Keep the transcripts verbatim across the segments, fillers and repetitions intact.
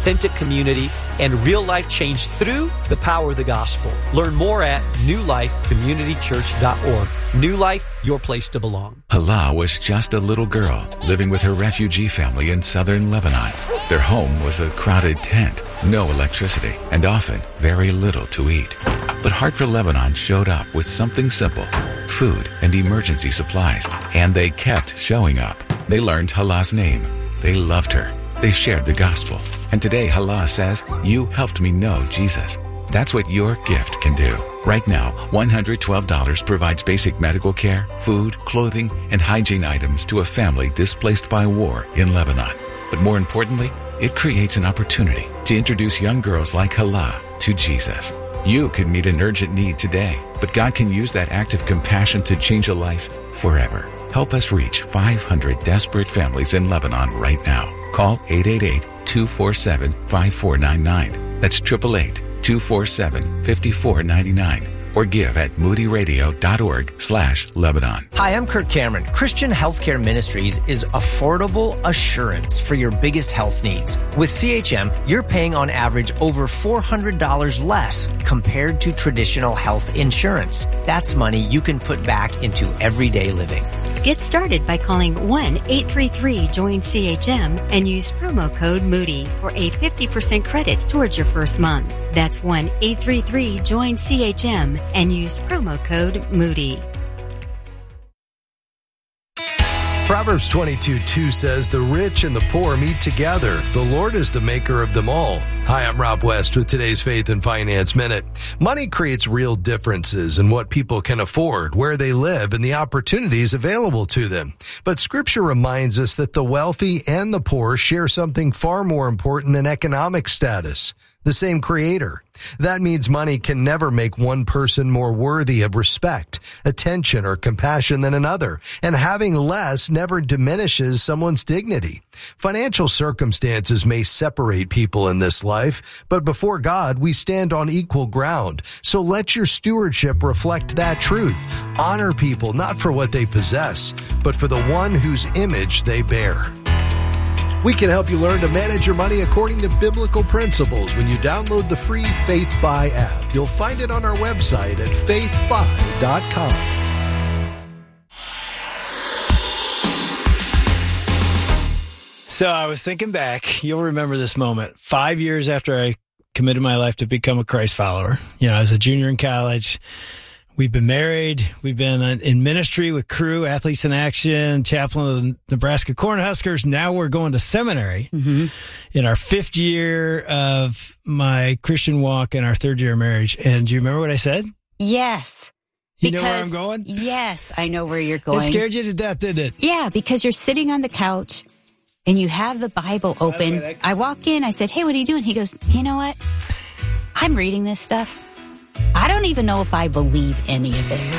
authentic community, and real-life change through the power of the gospel. Learn more at new life community church dot org. New Life, your place to belong. Hala was just a little girl living with her refugee family in southern Lebanon. Their home was a crowded tent, no electricity, and often very little to eat. But Heart for Lebanon showed up with something simple, food and emergency supplies, and they kept showing up. They learned Hala's name. They loved her. They shared the gospel. And today Hala says, "You helped me know Jesus." That's what your gift can do. Right now, one hundred twelve dollars provides basic medical care, food, clothing, and hygiene items to a family displaced by war in Lebanon. But more importantly, it creates an opportunity to introduce young girls like Hala to Jesus. You could meet an urgent need today, but God can use that act of compassion to change a life forever. Help us reach five hundred desperate families in Lebanon right now. Call eight eight eight, two four seven, five four nine nine. That's eight eight eight, two four seven, five four nine nine. Or give at moody radio dot org slash Lebanon. Hi, I'm Kirk Cameron. Christian Healthcare Ministries is affordable assurance for your biggest health needs. With C H M, you're paying on average over four hundred dollars less compared to traditional health insurance. That's money you can put back into everyday living. Get started by calling one eight three three join C H M and use promo code Moody for a fifty percent credit towards your first month. That's one eight three three join C H M and use promo code Moody. Proverbs twenty-two two says, "The rich and the poor meet together. The Lord is the maker of them all." Hi, I'm Rob West with today's Faith and Finance Minute. Money creates real differences in what people can afford, where they live, and the opportunities available to them. But Scripture reminds us that the wealthy and the poor share something far more important than economic status: the same Creator. That means money can never make one person more worthy of respect, attention, or compassion than another, and having less never diminishes someone's dignity. Financial circumstances may separate people in this life, but before God, we stand on equal ground. So let your stewardship reflect that truth. Honor people not for what they possess, but for the one whose image they bear. We can help you learn to manage your money according to biblical principles when you download the free FaithFi app. You'll find it on our website at faith fi dot com. So I was thinking back, you'll remember this moment, five years after I committed my life to become a Christ follower. You know, I was a junior in college. We've been married. We've been in ministry with Crew, Athletes in Action, chaplain of the Nebraska Cornhuskers. Now we're going to seminary mm-hmm. in our fifth year of my Christian walk and our third year of marriage. And do you remember what I said? Yes. You because, know where I'm going? Yes, I know where you're going. It scared you to death, didn't it? Yeah, because you're sitting on the couch and you have the Bible open. Way, I walk in, I said, "Hey, what are you doing?" He goes, "You know what? I'm reading this stuff. I don't even know if I believe any of it."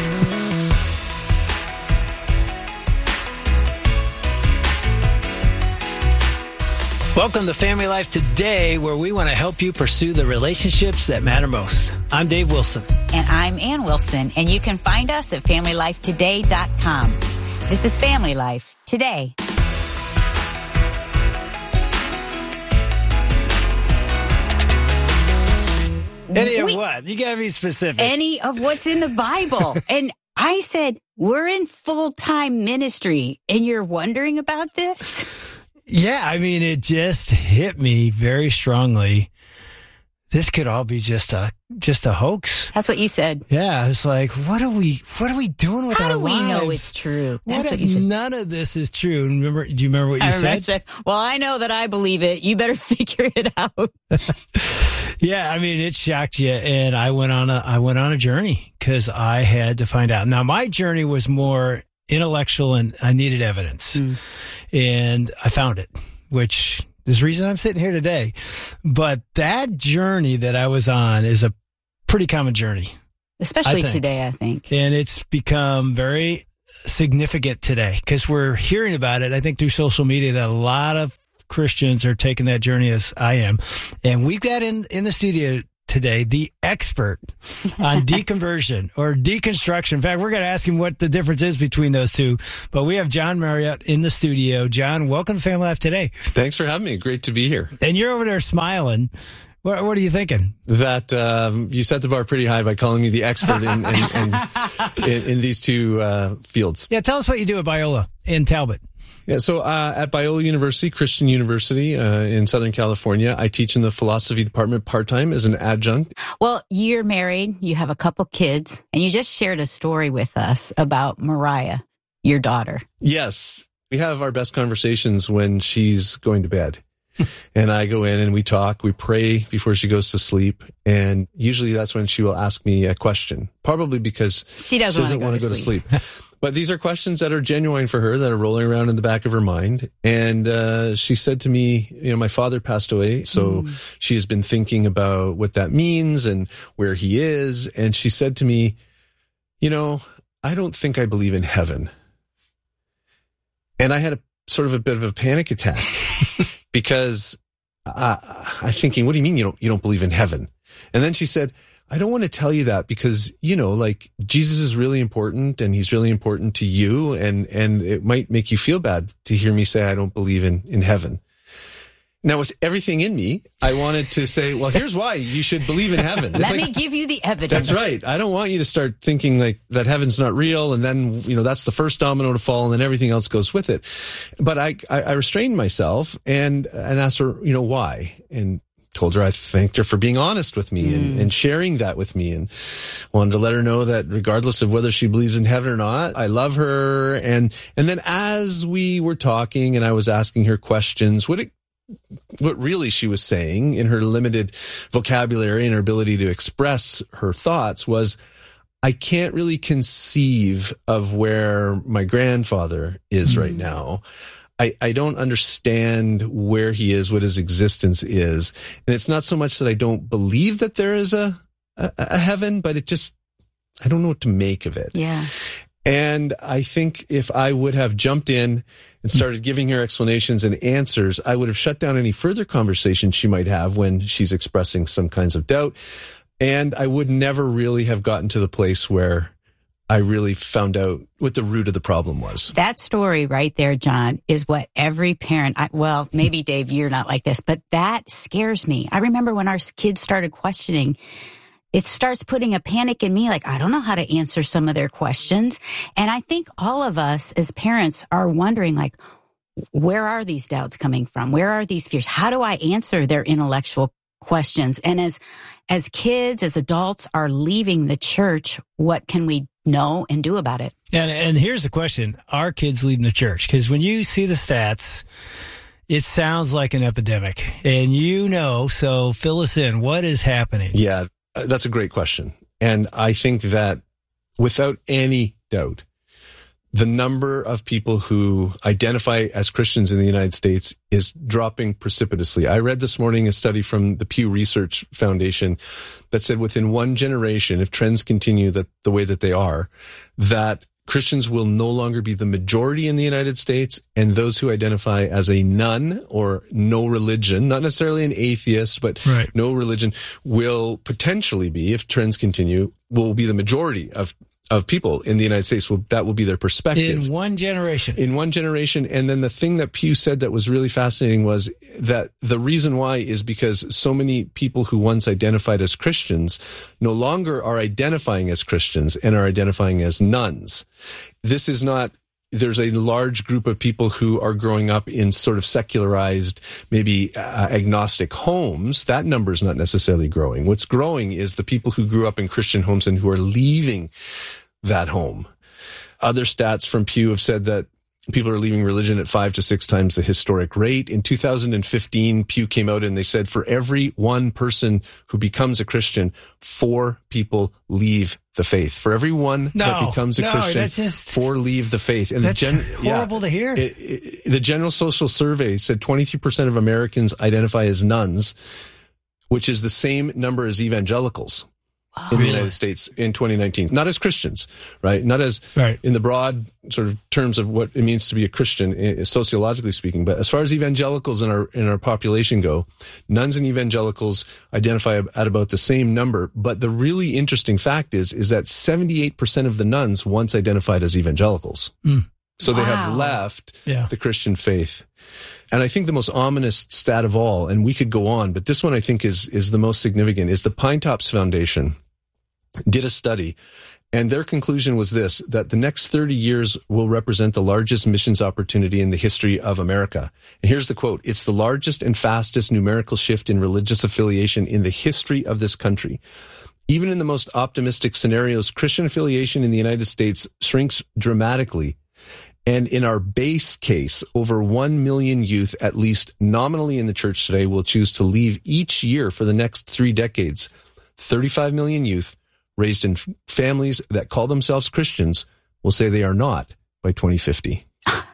Welcome to Family Life Today, where we want to help you pursue the relationships that matter most. I'm Dave Wilson. And I'm Ann Wilson, and you can find us at family life today dot com. This is Family Life Today. Any of we, what? You gotta be specific. Any of what's in the Bible. And I said, we're in full-time ministry, and you're wondering about this? Yeah, I mean, it just hit me very strongly. This could all be just a just a hoax. That's what you said. Yeah, it's like, what are we what are we doing with How our do we lives? know it's true? That's what, what if you said. None of this is true. Remember? Do you remember what you I said? I said, well, I know that I believe it. You better figure it out. Yeah, I mean, it shocked you, and I went on a I went on a journey because I had to find out. Now, my journey was more intellectual, and I needed evidence, mm. and I found it, which is the reason I'm sitting here today. But that journey that I was on is a pretty common journey, especially I today, I think, and it's become very significant today because we're hearing about it. I think through social media that a lot of Christians are taking that journey as I am. And we've got in, in the studio today, the expert on deconversion or deconstruction. In fact, we're going to ask him what the difference is between those two. But we have John Marriott in the studio. John, welcome to Family Life Today. Thanks for having me. Great to be here. And you're over there smiling. What, what are you thinking? That um, you set the bar pretty high by calling me the expert in, in, in, in, in these two uh, fields. Yeah, tell us what you do at Biola in Talbot. Yeah, so uh, at Biola University, Christian University uh, in Southern California, I teach in the philosophy department part-time as an adjunct. Well, you're married, you have a couple kids, and you just shared a story with us about Mariah, your daughter. Yes, we have our best conversations when she's going to bed. And I go in and we talk, we pray before she goes to sleep. And usually that's when she will ask me a question, probably because she doesn't, she doesn't want to go, go to sleep. But these are questions that are genuine for her, that are rolling around in the back of her mind. And uh, she said to me, you know, my father passed away. So mm. she has been thinking about what that means and where he is. And she said to me, you know, I don't think I believe in heaven. And I had a sort of a bit of a panic attack. Because uh, I'm thinking, what do you mean you don't you don't believe in heaven? And then she said, I don't want to tell you that because, you know, like Jesus is really important and he's really important to you. And, and it might make you feel bad to hear me say I don't believe in, in heaven. Now, with everything in me, I wanted to say, well, here's why you should believe in heaven. It's Let like, me give you the evidence. That's right. I don't want you to start thinking like that heaven's not real. And then, you know, that's the first domino to fall and then everything else goes with it. But I, I, I restrained myself and, and asked her, you know, why? And told her I thanked her for being honest with me mm. and, and sharing that with me and wanted to let her know that regardless of whether she believes in heaven or not, I love her. And, and then as we were talking and I was asking her questions, would it, what really she was saying in her limited vocabulary and her ability to express her thoughts was, I can't really conceive of where my grandfather is mm. right now. I, I don't understand where he is, what his existence is. And it's not so much that I don't believe that there is a, a, a heaven, but it just, I don't know what to make of it. Yeah. And I think if I would have jumped in and started giving her explanations and answers, I would have shut down any further conversation she might have when she's expressing some kinds of doubt. And I would never really have gotten to the place where I really found out what the root of the problem was. That story right there, John, is what every parent, I, well, maybe Dave, you're not like this, but that scares me. I remember when our kids started questioning, it starts putting a panic in me, like, I don't know how to answer some of their questions. And I think all of us as parents are wondering, like, where are these doubts coming from? Where are these fears? How do I answer their intellectual questions? And as, as kids, as adults are leaving the church, what can we know and do about it? And, and here's the question. Are kids leaving the church? Because when you see the stats, it sounds like an epidemic. And you know, so fill us in. What is happening? Yeah. That's a great question. And I think that without any doubt, the number of people who identify as Christians in the United States is dropping precipitously. I read this morning a study from the Pew Research Foundation that said within one generation, if trends continue that the way that they are, that Christians will no longer be the majority in the United States, and those who identify as a none or no religion, not necessarily an atheist, but right. no religion, will potentially be, if trends continue, will be the majority of of people in the United States. Will, that will be their perspective. In one generation. In one generation. And then the thing that Pew said that was really fascinating was that the reason why is because so many people who once identified as Christians no longer are identifying as Christians and are identifying as nuns. This is not, there's a large group of people who are growing up in sort of secularized, maybe uh, agnostic homes. That number is not necessarily growing. What's growing is the people who grew up in Christian homes and who are leaving that home. Other stats from Pew have said that people are leaving religion at five to six times the historic rate. In two thousand fifteen, Pew came out and they said for every one person who becomes a Christian, four people leave the faith. For every one no, that becomes a no, Christian, just, four leave the faith. And that's the gen- horrible yeah, to hear. It, it, the General Social Survey said twenty-three percent of Americans identify as nuns, which is the same number as evangelicals. Oh. in the United States in twenty nineteen. Not as Christians, right? Not as right. in the broad sort of terms of what it means to be a Christian, sociologically speaking. But as far as evangelicals in our in our population go, nuns and evangelicals identify at about the same number. But the really interesting fact is, is that seventy-eight percent of the nuns once identified as evangelicals. Mm. So they wow. have left yeah. the Christian faith. And I think the most ominous stat of all, and we could go on, but this one I think is is the most significant, is the Pine Tops Foundation did a study, and their conclusion was this, that the next thirty years will represent the largest missions opportunity in the history of America. And here's the quote, "It's the largest and fastest numerical shift in religious affiliation in the history of this country. Even in the most optimistic scenarios, Christian affiliation in the United States shrinks dramatically. And in our base case, over one million youth, at least nominally in the church today, will choose to leave each year for the next three decades. thirty-five million youth raised in families that call themselves Christians will say they are not by twenty fifty.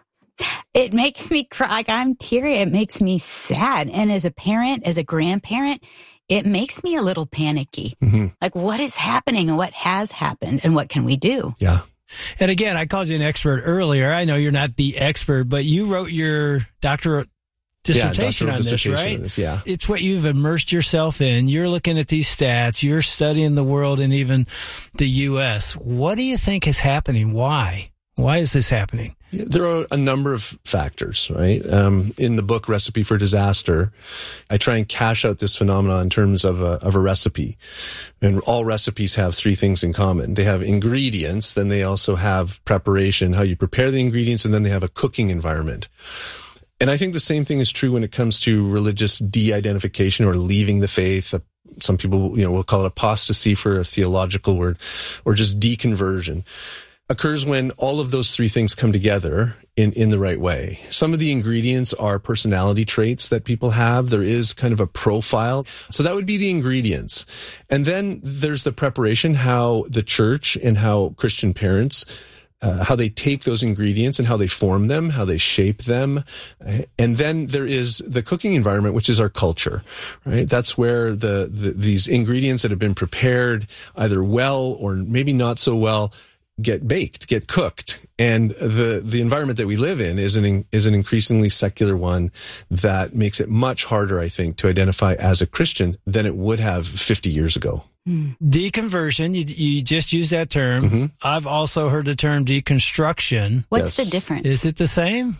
It makes me cry. Like, I'm teary. It makes me sad. And as a parent, as a grandparent, it makes me a little panicky. Mm-hmm. Like, what is happening and what has happened and what can we do? Yeah. And again, I called you an expert earlier. I know you're not the expert, but you wrote your doctorate dissertation yeah, on dissertation this, right? on this, yeah. It's what you've immersed yourself in. You're looking at these stats. You're studying the world and even the U S. What do you think is happening? Why? Why is this happening? Yeah, there are a number of factors, right? Um, in the book Recipe for Disaster, I try and cash out this phenomenon in terms of a, of a recipe. And all recipes have three things in common. They have ingredients, then they also have preparation, how you prepare the ingredients, and then they have a cooking environment. And I think the same thing is true when it comes to religious de-identification or leaving the faith. Some people, you know, will call it apostasy for a theological word, or just deconversion. Occurs when all of those three things come together in, in the right way. Some of the ingredients are personality traits that people have. There is kind of a profile. So that would be the ingredients. And then there's the preparation, how the church and how Christian parents, uh, how they take those ingredients and how they form them, how they shape them. And then there is the cooking environment, which is our culture, right? That's where the, the these ingredients that have been prepared either well or maybe not so well get baked, get cooked. And the, the environment that we live in is an, is an increasingly secular one that makes it much harder, I think, to identify as a Christian than it would have fifty years ago. Deconversion, you, you just used that term. Mm-hmm. I've also heard the term deconstruction. What's Yes. the difference? Is it the same?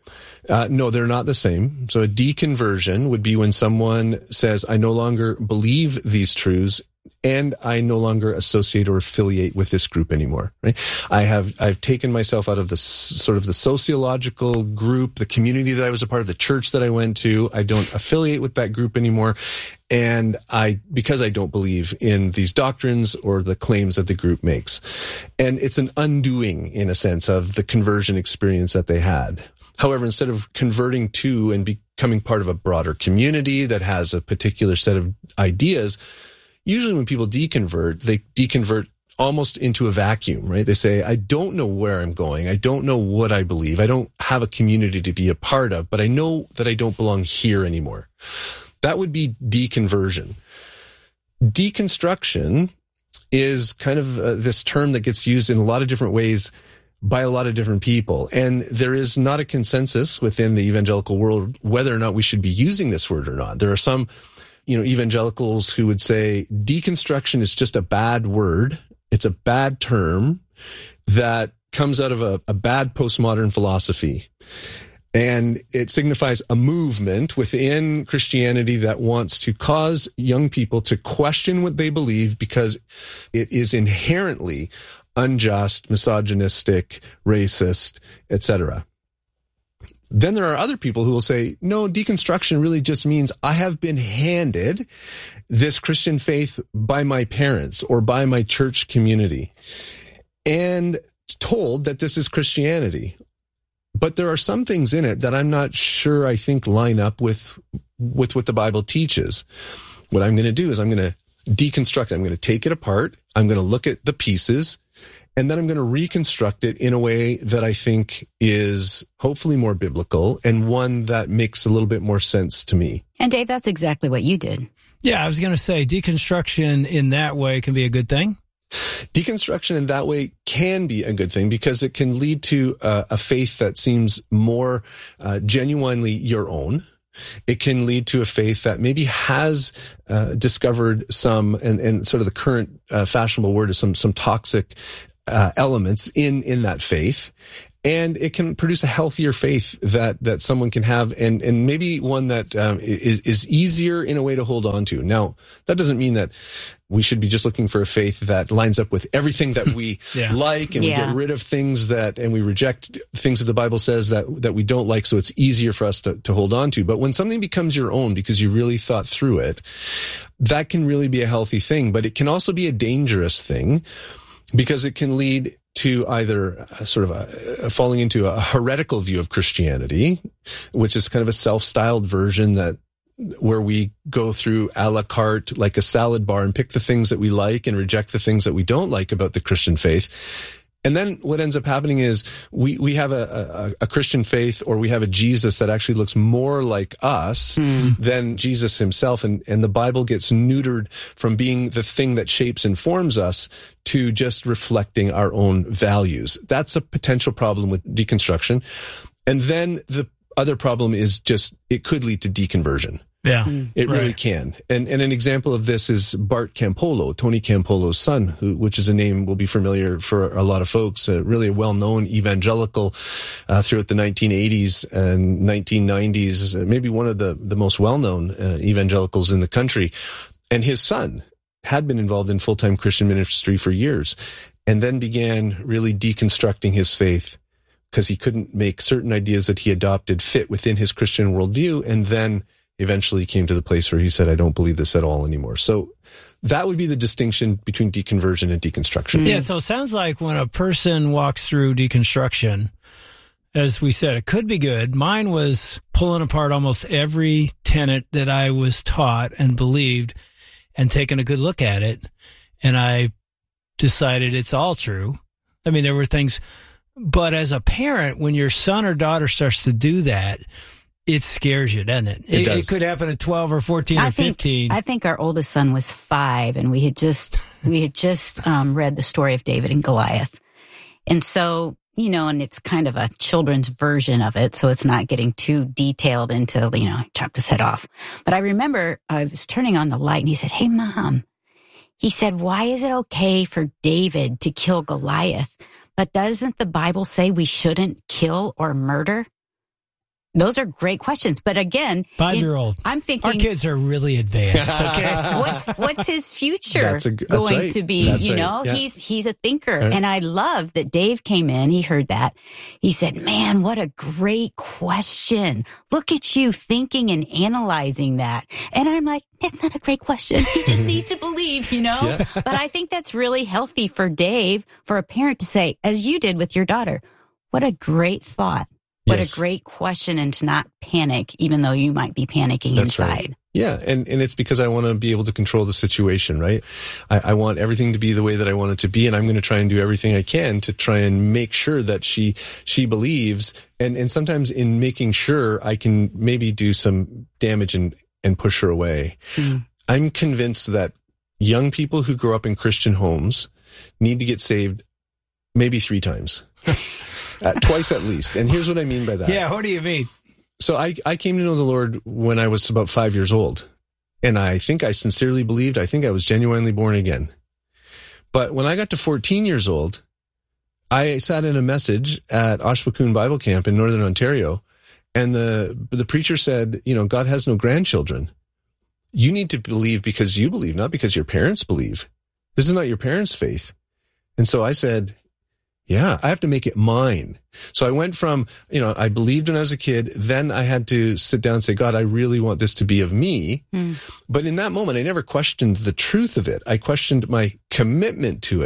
Uh, no, they're not the same. So a deconversion would be when someone says, I no longer believe these truths and I no longer associate or affiliate with this group anymore, right? I have, I've taken myself out of the sort of the sociological group, the community that I was a part of, the church that I went to. I don't affiliate with that group anymore. And I, because I don't believe in these doctrines or the claims that the group makes. And it's an undoing, in a sense, of the conversion experience that they had. However, instead of converting to and becoming part of a broader community that has a particular set of ideas, usually when people deconvert, they deconvert almost into a vacuum, right? They say, I don't know where I'm going. I don't know what I believe. I don't have a community to be a part of, but I know that I don't belong here anymore. That would be deconversion. Deconstruction is kind of uh, this term that gets used in a lot of different ways by a lot of different people. And there is not a consensus within the evangelical world whether or not we should be using this word or not. There are some, you know, evangelicals who would say deconstruction is just a bad word. It's a bad term that comes out of a, a bad postmodern philosophy. And it signifies a movement within Christianity that wants to cause young people to question what they believe because it is inherently unjust, misogynistic, racist, et cetera. Then there are other people who will say, no, deconstruction really just means I have been handed this Christian faith by my parents or by my church community and told that this is Christianity. But there are some things in it that I'm not sure I think line up with, with what the Bible teaches. What I'm going to do is I'm going to deconstruct it. I'm going to take it apart. I'm going to look at the pieces And then I'm going to reconstruct it in a way that I think is hopefully more biblical and one that makes a little bit more sense to me. And Dave, that's exactly what you did. Yeah, I was going to say deconstruction in that way can be a good thing. Deconstruction in that way can be a good thing because it can lead to uh, a faith that seems more uh, genuinely your own. It can lead to a faith that maybe has uh, discovered some, and, and sort of the current uh, fashionable word is some some toxic uh, elements in in that faith. And it can produce a healthier faith that, that someone can have, and, and maybe one that um, is, is easier in a way to hold on to. Now, that doesn't mean that we should be just looking for a faith that lines up with everything that we yeah. like, and yeah. we get rid of things that, and we reject things that the Bible says that, that we don't like, so it's easier for us to, to hold on to. But when something becomes your own because you really thought through it, that can really be a healthy thing. But it can also be a dangerous thing because it can lead to either a sort of a, a falling into a heretical view of Christianity, which is kind of a self-styled version that where we go through a la carte like a salad bar and pick the things that we like and reject the things that we don't like about the Christian faith. And then what ends up happening is we, we have a, a, a Christian faith, or we have a Jesus that actually looks more like us mm. than Jesus himself. And, and the Bible gets neutered from being the thing that shapes and forms us to just reflecting our own values. That's a potential problem with deconstruction. And then the other problem is just, it could lead to deconversion. Yeah, it really right. can. And and an example of this is Bart Campolo, Tony Campolo's son, who, which is a name will be familiar for a lot of folks, uh, really a well-known evangelical uh, throughout the nineteen eighties and nineteen nineties, uh, maybe one of the, the most well-known uh, evangelicals in the country. And his son had been involved in full-time Christian ministry for years and then began really deconstructing his faith because he couldn't make certain ideas that he adopted fit within his Christian worldview, and then eventually came to the place where he said, I don't believe this at all anymore. So that would be the distinction between deconversion and deconstruction. Yeah, so it sounds like when a person walks through deconstruction, as we said, it could be good. Mine was pulling apart almost every tenet that I was taught and believed and taking a good look at it. And I decided it's all true. I mean, there were things, but as a parent, when your son or daughter starts to do that, it scares you, doesn't it? It, it, does. It could happen at twelve or fourteen I or think, fifteen. I think our oldest son was five, and we had just we had just um, read the story of David and Goliath, and so you know, and it's kind of a children's version of it, so it's not getting too detailed into you know chopped his head off. But I remember I was turning on the light, and he said, "Hey, Mom," he said, "why is it okay for David to kill Goliath, but doesn't the Bible say we shouldn't kill or murder?" Those are great questions. But again, five-year-old. I'm thinking our kids are really advanced. Okay, what's what's his future that's a, that's going right. to be? That's you right. know, yeah. he's he's a thinker, right. and I love that Dave came in. He heard that. He said, "Man, what a great question! Look at you thinking and analyzing that." And I'm like, "It's not a great question. He just needs to believe, you know." Yeah. But I think that's really healthy for Dave, for a parent to say, as you did with your daughter, "What a great thought." What yes. a great question, and to not panic, even though you might be panicking That's inside. Right. Yeah, and, and it's because I want to be able to control the situation, right? I, I want everything to be the way that I want it to be, and I'm going to try and do everything I can to try and make sure that she she believes. And, and sometimes in making sure, I can maybe do some damage and, and push her away. Mm. I'm convinced that young people who grow up in Christian homes need to get saved maybe three times. Uh, twice at least. And here's what I mean by that. Yeah, what do you mean? So I, I came to know the Lord when I was about five years old. And I think I sincerely believed, I think I was genuinely born again. But when I got to fourteen years old, I sat in a message at Oshwakoon Bible Camp in Northern Ontario. And the, the preacher said, you know, God has no grandchildren. You need to believe because you believe, not because your parents believe. This is not your parents' faith. And so I said, yeah, I have to make it mine. So I went from, you know, I believed when I was a kid, then I had to sit down and say, God, I really want this to be of me. Mm. But in that moment, I never questioned the truth of it. I questioned my commitment to it.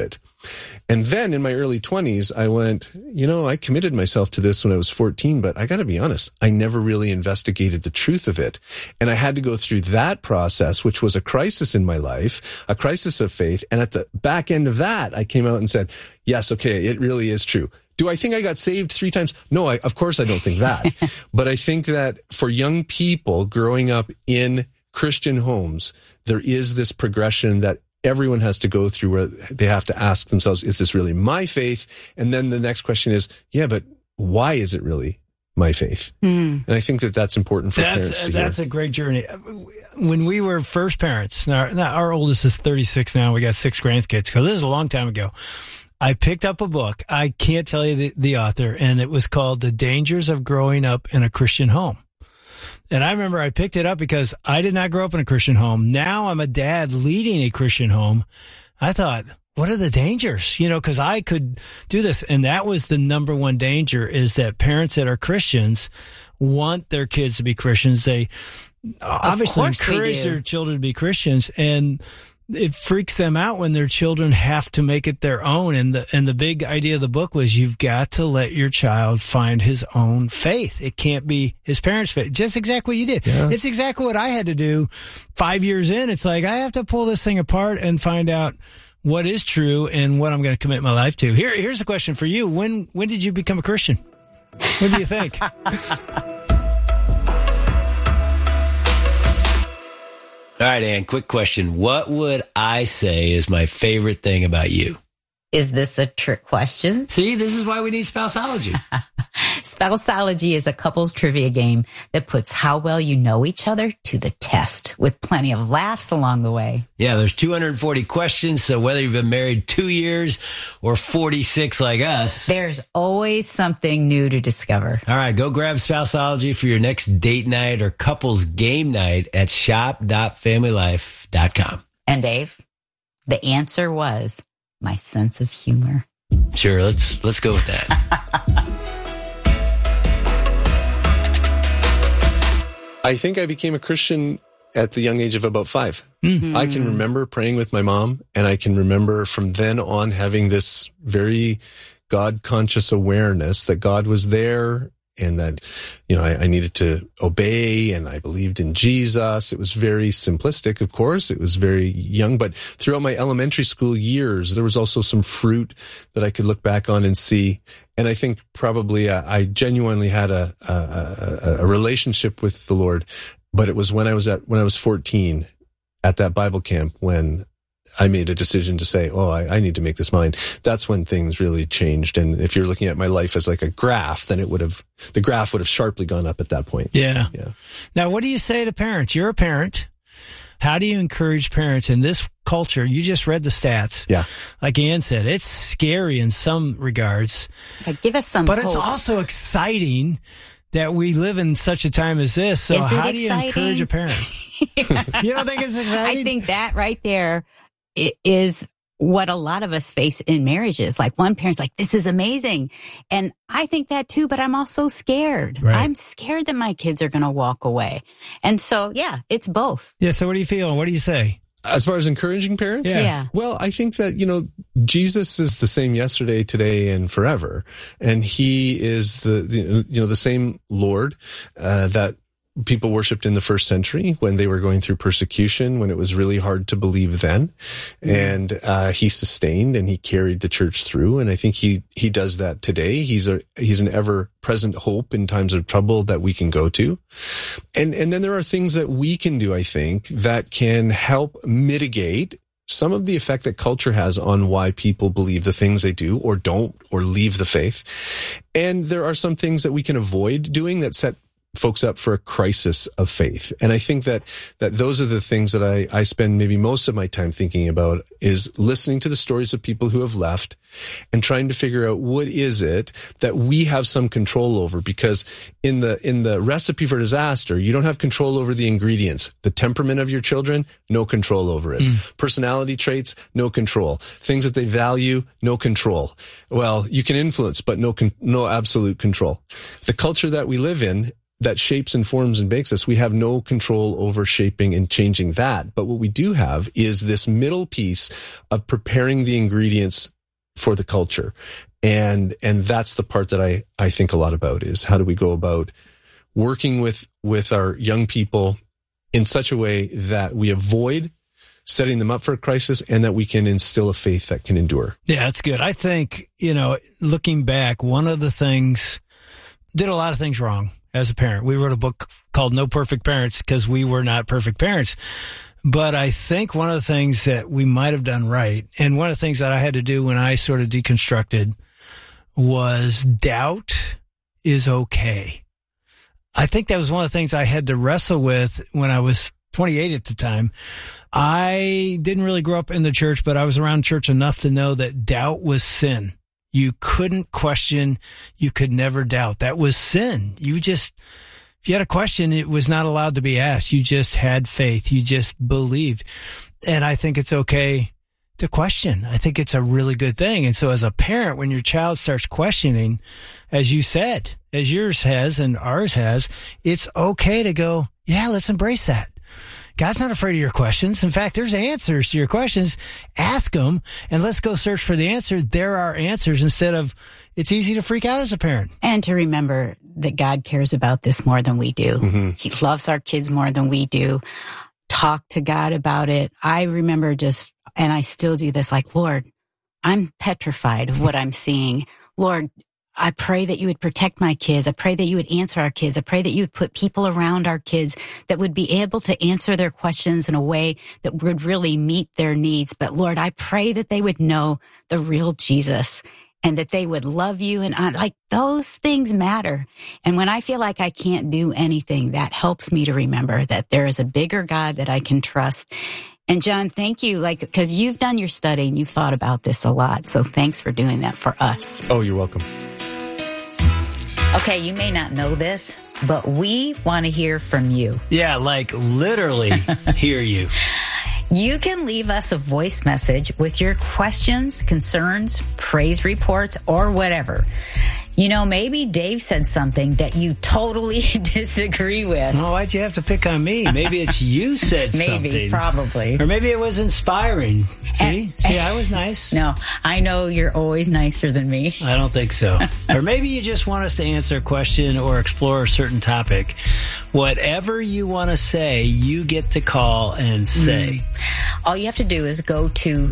And then in my early twenties, I went, you know, I committed myself to this when I was fourteen, but I got to be honest, I never really investigated the truth of it. And I had to go through that process, which was a crisis in my life, a crisis of faith. And at the back end of that, I came out and said, yes, okay, it really is true. Do I think I got saved three times? No, I, of course I don't think that. But I think that for young people growing up in Christian homes, there is this progression that everyone has to go through where they have to ask themselves, is this really my faith? And then the next question is, yeah, but why is it really my faith? Mm. And I think that that's important for that's, parents to That's hear. a great journey. When we were first parents, now, now our oldest is thirty-six now, we got six grandkids, because this is a long time ago. I picked up a book. I can't tell you the, the author, and it was called The Dangers of Growing Up in a Christian Home. And I remember I picked it up because I did not grow up in a Christian home. Now I'm a dad leading a Christian home. I thought, what are the dangers? You know, because I could do this. And that was the number one danger, is that parents that are Christians want their kids to be Christians. They obviously encourage their children to be Christians, and it freaks them out when their children have to make it their own. And the, and the big idea of the book was, you've got to let your child find his own faith. It can't be his parents' faith. Just exactly what you did. Yeah. It's exactly what I had to do five years in. It's like, I have to pull this thing apart and find out what is true and what I'm going to commit my life to. Here, here's a question for you. When, when did you become a Christian? What do you think? All right, Ann, quick question. What would I say is my favorite thing about you? Is this a trick question? See, this is why we need Spouseology. Spouseology is a couples trivia game that puts how well you know each other to the test, with plenty of laughs along the way. Yeah, there's two hundred forty questions, so whether you've been married two years or forty-six like us, there's always something new to discover. All right, go grab Spouseology for your next date night or couples game night at shop dot family life dot com. And Dave, the answer was my sense of humor. Sure, let's let's go with that. I think I became a Christian at the young age of about five. Mm-hmm. I can remember praying with my mom, and I can remember from then on having this very God-conscious awareness that God was there, and that, you know, I, I needed to obey, and I believed in Jesus. It was very simplistic, of course. It was very young, but throughout my elementary school years, there was also some fruit that I could look back on and see. And I think probably uh, I genuinely had a, a, a, a relationship with the Lord, but it was when I was at, when I was fourteen at that Bible camp when I made a decision to say, oh, I, I need to make this mine. That's when things really changed. And if you're looking at my life as like a graph, then it would have, the graph would have sharply gone up at that point. Yeah. Yeah. Now, what do you say to parents? You're a parent. How do you encourage parents in this culture? You just read the stats. Yeah. Like Ann said, it's scary in some regards. Yeah, give us some But hope. It's also exciting that we live in such a time as this. So how do you encourage a parent? You don't think it's exciting? I think that right there is what a lot of us face in marriages. Like, one parent's like, this is amazing. And I think that too, but I'm also scared. Right. I'm scared that my kids are going to walk away. And so, yeah, it's both. Yeah. So what do you feel? What do you say? As far as encouraging parents? Yeah. yeah. Well, I think that, you know, Jesus is the same yesterday, today, and forever. And he is the, the you know, the same Lord, uh, that people worshipped in the first century when they were going through persecution, when it was really hard to believe then. And uh, he sustained and he carried the church through. And I think he, he does that today. He's a, he's an ever present hope in times of trouble that we can go to. And, and then there are things that we can do, I think, that can help mitigate some of the effect that culture has on why people believe the things they do or don't, or leave the faith. And there are some things that we can avoid doing that set folks up for a crisis of faith. And I think that, that those are the things that I, I spend maybe most of my time thinking about, is listening to the stories of people who have left and trying to figure out what is it that we have some control over. Because in the, in the recipe for disaster, you don't have control over the ingredients. The temperament of your children, no control over it. Mm. Personality traits, no control. Things that they value, no control. Well, you can influence, but no, con- no absolute control. The culture that we live in, that shapes and forms and makes us, we have no control over shaping and changing that. But what we do have is this middle piece of preparing the ingredients for the culture. And, and that's the part that I, I think a lot about is how do we go about working with, with our young people in such a way that we avoid setting them up for a crisis and that we can instill a faith that can endure. Yeah, that's good. I think, you know, looking back, one of the things, did a lot of things wrong as a parent. We wrote a book called No Perfect Parents because we were not perfect parents. But I think one of the things that we might have done right, and one of the things that I had to do when I sort of deconstructed was doubt is okay. I think that was one of the things I had to wrestle with when I was twenty-eight at the time. I didn't really grow up in the church, but I was around church enough to know that doubt was sin. You couldn't question. You could never doubt. That was sin. You just, if you had a question, it was not allowed to be asked. You just had faith. You just believed. And I think it's okay to question. I think it's a really good thing. And so as a parent, when your child starts questioning, as you said, as yours has and ours has, it's okay to go, yeah, let's embrace that. God's not afraid of your questions. In fact, there's answers to your questions. Ask them and let's go search for the answer. There are answers instead of it's easy to freak out as a parent. And to remember that God cares about this more than we do. Mm-hmm. He loves our kids more than we do. Talk to God about it. I remember just, and I still do this, like, Lord, I'm petrified of what I'm seeing. Lord, I pray that you would protect my kids. I pray that you would answer our kids. I pray that you would put people around our kids that would be able to answer their questions in a way that would really meet their needs. But Lord, I pray that they would know the real Jesus and that they would love you. And I, like those things matter. And when I feel like I can't do anything, that helps me to remember that there is a bigger God that I can trust. And John, thank you, like, because you've done your study and you've thought about this a lot. So thanks for doing that for us. Oh, you're welcome. Okay, you may not know this, but we want to hear from you. Yeah, like literally hear you. You can leave us a voice message with your questions, concerns, praise reports, or whatever. You know, maybe Dave said something that you totally disagree with. Well, why'd you have to pick on me? Maybe it's you said maybe, something. Maybe, probably. Or maybe it was inspiring. See? And, See, I was nice. No, I know you're always nicer than me. I don't think so. Or maybe you just want us to answer a question or explore a certain topic. Whatever you want to say, you get to call and say. Mm. All you have to do is go to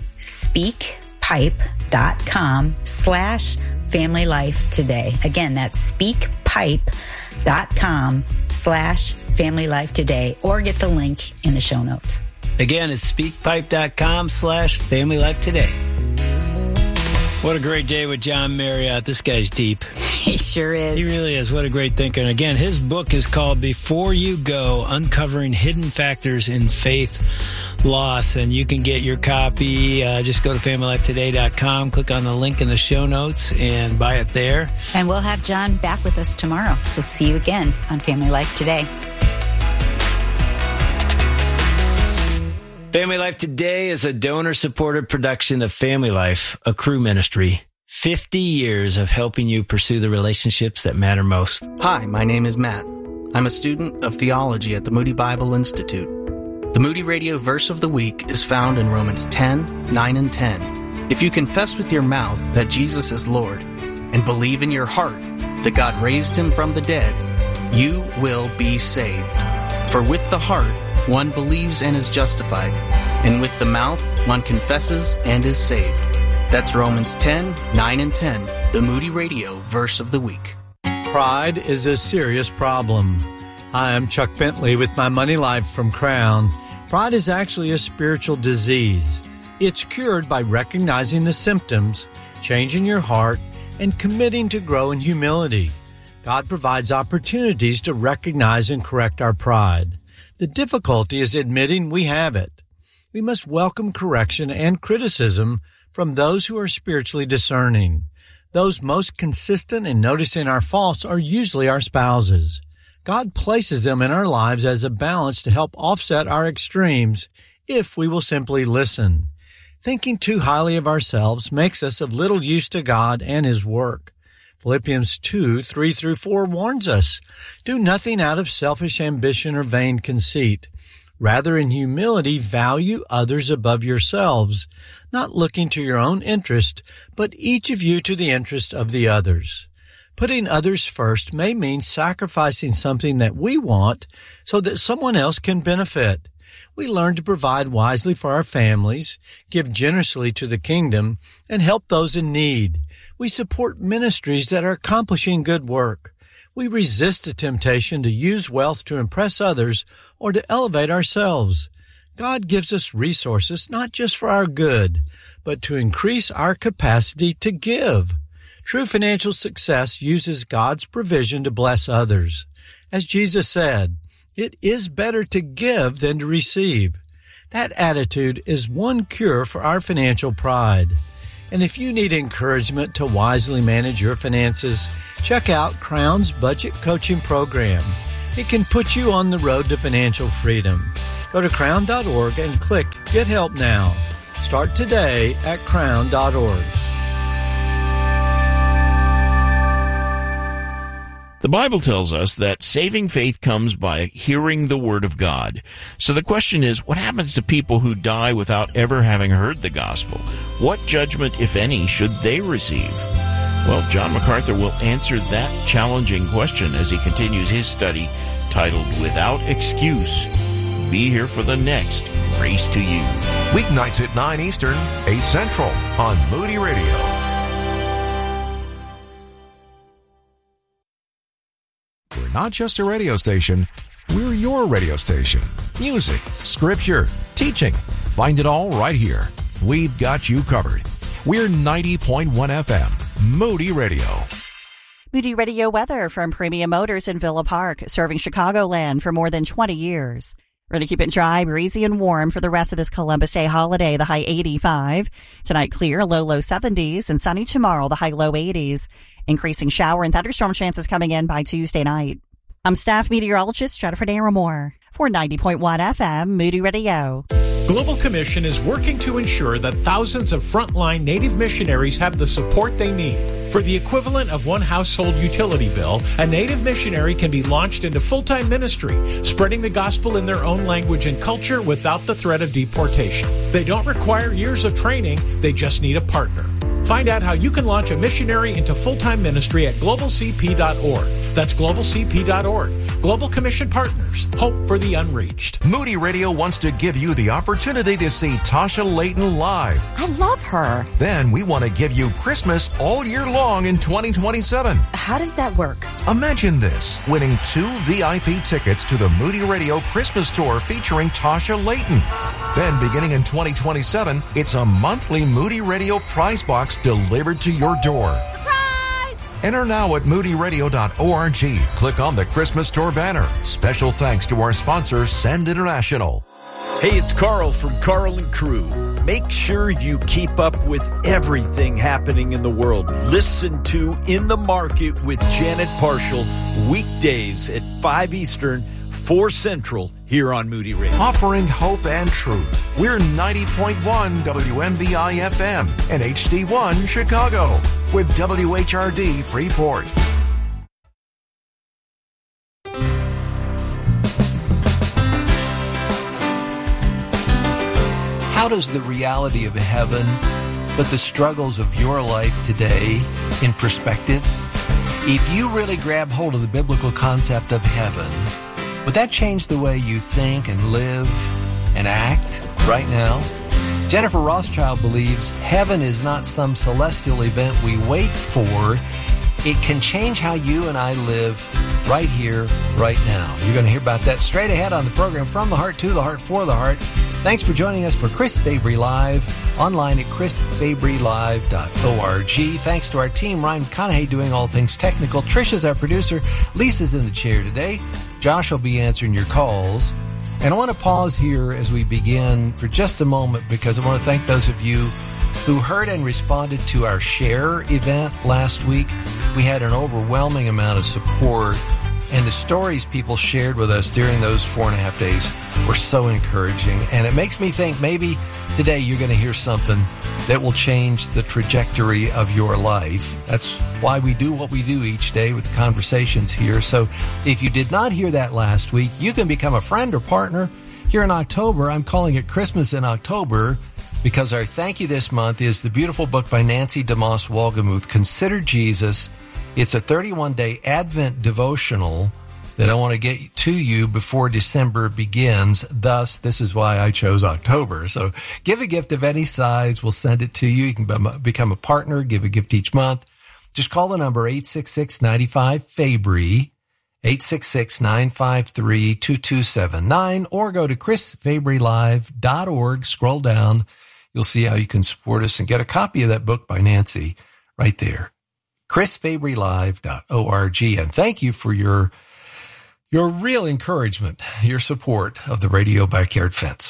speakpipe.com slash Family Life Today. Again, that's speakpipe.com slash Family Life Today, or get the link in the show notes. Again, it's speakpipe.com slash Family Life Today. What a great day with John Marriott. This guy's deep. He sure is. He really is. What a great thinker. And again, his book is called Before You Go, Uncovering Hidden Factors in Faith Loss. And you can get your copy. Uh, just go to family life today dot com, click on the link in the show notes, and buy it there. And we'll have John back with us tomorrow. So see you again on Family Life Today. Family Life Today is a donor-supported production of Family Life, a Cru ministry. fifty years of helping you pursue the relationships that matter most. Hi, my name is Matt. I'm a student of theology at the Moody Bible Institute. The Moody Radio Verse of the Week is found in Romans ten, nine, and ten. If you confess with your mouth that Jesus is Lord and believe in your heart that God raised him from the dead, you will be saved. For with the heart, one believes and is justified, and with the mouth one confesses and is saved. That's Romans ten, nine, and ten, the Moody Radio Verse of the Week. Pride is a serious problem. Hi, I'm Chuck Bentley with my Money Life from Crown. Pride is actually a spiritual disease. It's cured by recognizing the symptoms, changing your heart, and committing to grow in humility. God provides opportunities to recognize and correct our pride. The difficulty is admitting we have it. We must welcome correction and criticism from those who are spiritually discerning. Those most consistent in noticing our faults are usually our spouses. God places them in our lives as a balance to help offset our extremes if we will simply listen. Thinking too highly of ourselves makes us of little use to God and His work. Philippians two, three through four warns us, do nothing out of selfish ambition or vain conceit. Rather, in humility, value others above yourselves, not looking to your own interest, but each of you to the interest of the others. Putting others first may mean sacrificing something that we want so that someone else can benefit. We learn to provide wisely for our families, give generously to the kingdom, and help those in need. We support ministries that are accomplishing good work. We resist the temptation to use wealth to impress others or to elevate ourselves. God gives us resources not just for our good, but to increase our capacity to give. True financial success uses God's provision to bless others. As Jesus said, it is better to give than to receive. That attitude is one cure for our financial pride. And if you need encouragement to wisely manage your finances, check out Crown's Budget Coaching Program. It can put you on the road to financial freedom. Go to crown dot org and click Get Help Now. Start today at crown dot org. The Bible tells us that saving faith comes by hearing the Word of God. So the question is, what happens to people who die without ever having heard the gospel? What judgment, if any, should they receive? Well, John MacArthur will answer that challenging question as he continues his study titled Without Excuse. Be here for the next Grace to You. Weeknights at nine Eastern, eight Central on Moody Radio. We're not just a radio station, we're your radio station. Music, scripture, teaching. Find it all right here. We've got you covered. We're ninety point one F M, Moody Radio. Moody Radio weather from Premium Motors in Villa Park, serving Chicagoland for more than twenty years. We're going to keep it dry, breezy, and warm for the rest of this Columbus Day holiday, the high eighty-five. Tonight clear, low, low seventies, and sunny tomorrow, the high, low eighties. Increasing shower and thunderstorm chances coming in by Tuesday night. I'm staff meteorologist Jennifer Naramore for ninety point one F M, Moody Radio. Global Commission is working to ensure that thousands of frontline Native missionaries have the support they need. For the equivalent of one household utility bill, a Native missionary can be launched into full-time ministry, spreading the gospel in their own language and culture without the threat of deportation. They don't require years of training, they just need a partner. Find out how you can launch a missionary into full-time ministry at global c p dot org. That's global c p dot org. Global Commission Partners. Hope for the unreached. Moody Radio wants to give you the opportunity to see Tasha Layton live. I love her. Then we want to give you Christmas all year long in twenty twenty-seven. How does that work? Imagine this, winning two V I P tickets to the Moody Radio Christmas Tour featuring Tasha Layton. Then beginning in twenty twenty-seven, it's a monthly Moody Radio prize box delivered to your door. Surprise! Enter now at moody radio dot org. Click on the Christmas Tour banner. Special thanks to our sponsor, Send International. Hey, it's Carl from Carl and Crew. Make sure you keep up with everything happening in the world. Listen to In the Market with Janet Parshall, weekdays at five Eastern, four Central, here on Moody Radio. Offering hope and truth. We're ninety point one W M B I F M and H D one Chicago with W H R D Freeport. How does the reality of heaven, but the struggles of your life today in perspective? If you really grab hold of the biblical concept of heaven, would that change the way you think and live and act right now? Jennifer Rothschild believes heaven is not some celestial event we wait for. It can change how you and I live right here, right now. You're going to hear about that straight ahead on the program, From the Heart to the Heart for the Heart. Thanks for joining us for Chris Fabry Live, online at chris fabry live dot org. Thanks to our team, Ryan McConaughey doing all things technical. Trisha's our producer. Lisa's in the chair today. Josh will be answering your calls. And I want to pause here as we begin for just a moment because I want to thank those of you who heard and responded to our Share event last week. We had an overwhelming amount of support, and the stories people shared with us during those four and a half days were so encouraging. And it makes me think maybe today you're going to hear something that will change the trajectory of your life. That's why we do what we do each day with conversations here. So if you did not hear that last week, you can become a friend or partner Here in October, I'm calling it Christmas in October because our thank you this month is the beautiful book by Nancy DeMoss Wolgemuth, Consider Jesus. It's a thirty-one day Advent devotional that I want to get to you before December begins. Thus, this is why I chose October. So give a gift of any size. We'll send it to you. You can become a partner, give a gift each month. Just call the number eight six six, nine five, F A B R E, eight six six, nine five three, two two seven nine, or go to chris fabry live dot org. Scroll down. You'll see how you can support us and get a copy of that book by Nancy right there. chris fabry live dot org. And thank you for your your real encouragement, your support of the Radio Backyard Fence.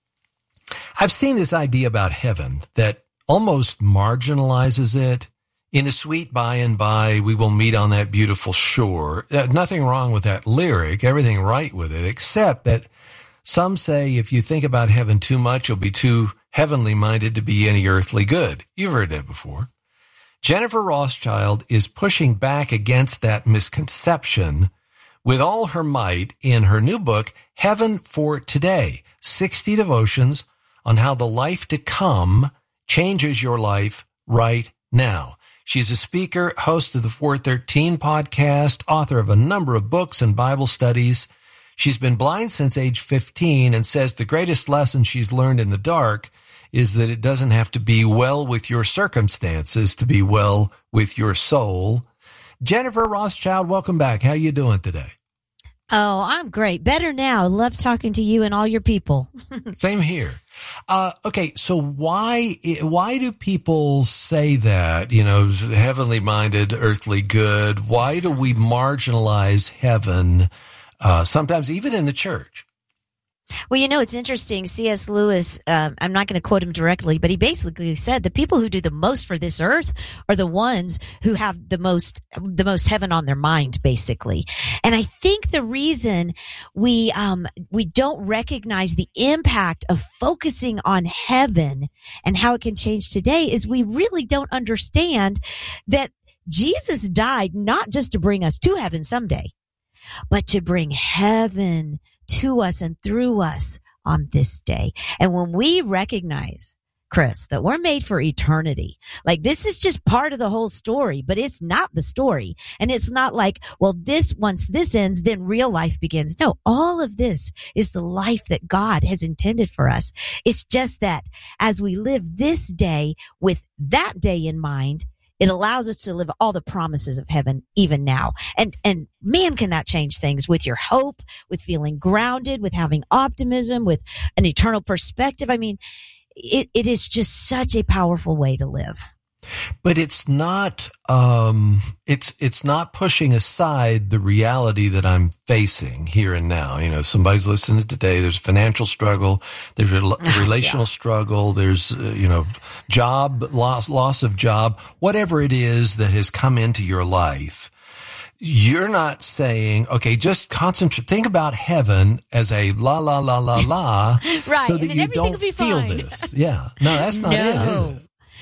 I've seen this idea about heaven that almost marginalizes it. In the sweet by and by, we will meet on that beautiful shore. Uh, nothing wrong with that lyric, everything right with it, except that some say if you think about heaven too much, you'll be too heavenly minded to be any earthly good. You've heard that before. Jennifer Rothschild is pushing back against that misconception with all her might in her new book, Heaven for Today, sixty devotions on how the life to come changes your life right now. She's a speaker, host of the four thirteen podcast, author of a number of books and Bible studies. She's been blind since age fifteen and says the greatest lesson she's learned in the dark is that it doesn't have to be well with your circumstances to be well with your soul. Jennifer Rothschild, welcome back. How you doing today? Oh, I'm great. Better now. Love talking to you and all your people. Same here. Uh, okay. So why, why do people say that, you know, heavenly minded, earthly good? Why do we marginalize heaven, uh, sometimes even in the church? Well, you know, it's interesting. C S. Lewis, um, I'm not going to quote him directly, but he basically said the people who do the most for this earth are the ones who have the most, the most heaven on their mind, basically. And I think the reason we, um, we don't recognize the impact of focusing on heaven and how it can change today is we really don't understand that Jesus died not just to bring us to heaven someday, but to bring heaven to us and through us on this day. And when we recognize, Chris, that we're made for eternity, like this is just part of the whole story, but it's not the story. And it's not like, well, this, once this ends, then real life begins. No, all of this is the life that God has intended for us. It's just that as we live this day with that day in mind, it allows us to live all the promises of heaven even now. And, and man, can that change things with your hope, with feeling grounded, with having optimism, with an eternal perspective. I mean, it, it is just such a powerful way to live. But it's not, um, it's, it's not pushing aside the reality that I'm facing here and now. You know, somebody's listening today. There's financial struggle. There's a relational yeah. struggle. There's, uh, you know, job loss, loss of job, whatever it is that has come into your life. You're not saying, okay, just concentrate, think about heaven as a la, la, la, la, la, right. so that you don't feel fine. this. Yeah. No, that's not no. it, is it?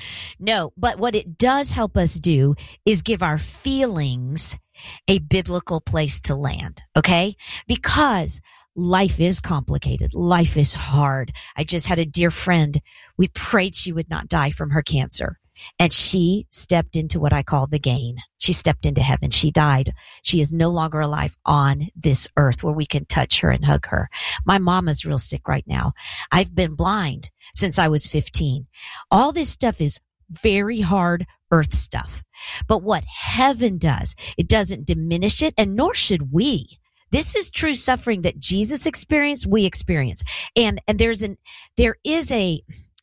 No, but what it does help us do is give our feelings a biblical place to land, okay? Because life is complicated. Life is hard. I just had a dear friend. We prayed she would not die from her cancer. And she stepped into what I call the gain. She stepped into heaven. She died. She is no longer alive on this earth where we can touch her and hug her. My mom is real sick right now. I've been blind since I was fifteen. All this stuff is very hard earth stuff. But what heaven does, it doesn't diminish it, and nor should we. This is true suffering that Jesus experienced, we experience. And, and there's an, there is a,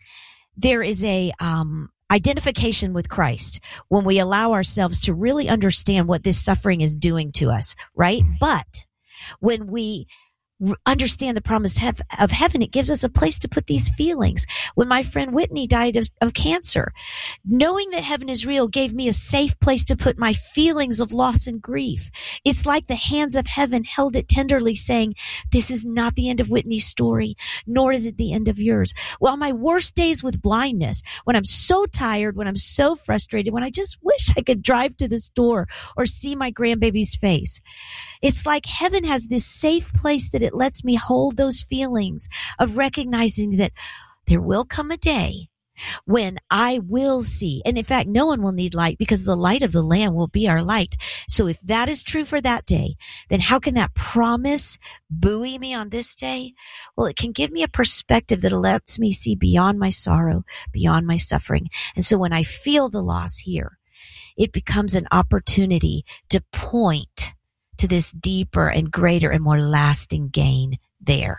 there is a, um, identification with Christ when we allow ourselves to really understand what this suffering is doing to us, right? But when we understand the promise of heaven, it gives us a place to put these feelings. When my friend Whitney died of, of cancer, knowing that heaven is real gave me a safe place to put my feelings of loss and grief. It's like the hands of heaven held it tenderly, saying, this is not the end of Whitney's story, nor is it the end of yours. Well, my worst days with blindness, when I'm so tired, when I'm so frustrated, when I just wish I could drive to the store or see my grandbaby's face, it's like heaven has this safe place that it it lets me hold those feelings of recognizing that there will come a day when I will see. And in fact, no one will need light because the light of the Lamb will be our light. So if that is true for that day, then how can that promise buoy me on this day? Well, it can give me a perspective that lets me see beyond my sorrow, beyond my suffering. And so when I feel the loss here, it becomes an opportunity to point to this deeper and greater and more lasting gain there.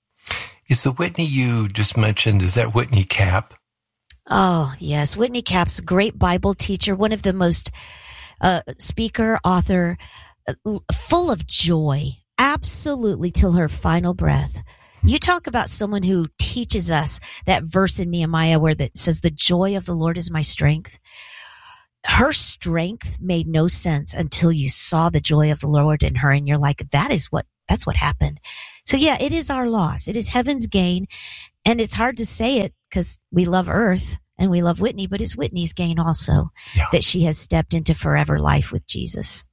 Is the Whitney you just mentioned, is that Whitney Cap? Oh, yes. Whitney Cap's a great Bible teacher, one of the most uh, speaker, author, uh, full of joy, absolutely till her final breath. You talk about someone who teaches us that verse in Nehemiah where that says, the joy of the Lord is my strength. Her strength made no sense until you saw the joy of the Lord in her, and you're like, that is what, that's what happened. So yeah, it is our loss. It is heaven's gain. And it's hard to say it because we love earth and we love Whitney, but it's Whitney's gain also yeah. that she has stepped into forever life with Jesus.